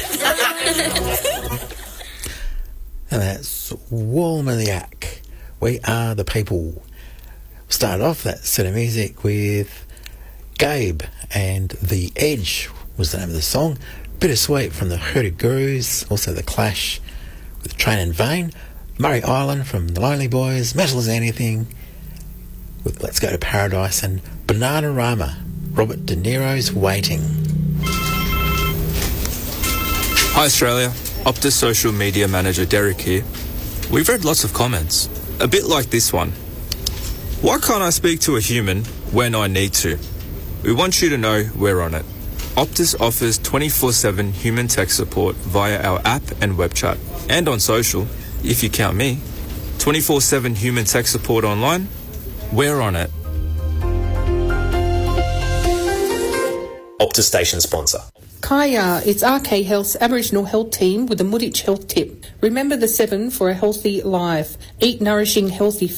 And that's Walmaliak. We Are the People. Started off that set of music with Gabe and The Edge was the name of the song. Bittersweet from the Herded Gurus, also The Clash with Train in Vain. Murray Island from The Lonely Boys, Metal as Anything with Let's Go to Paradise, and Bananarama, Robert De Niro's Waiting. Hi Australia, Optus social media manager Derek here. We've read lots of comments, a bit like this one. Why can't I speak to a human when I need to? We want you to know we're on it. Optus offers 24/7 human tech support via our app and web chat, and on social, if you count me. 24/7 human tech support online, we're on it. Optus station sponsor. Kaya, it's RK Health's Aboriginal Health Team with a Muditch Health Tip. Remember the 7 for a healthy life. Eat nourishing, healthy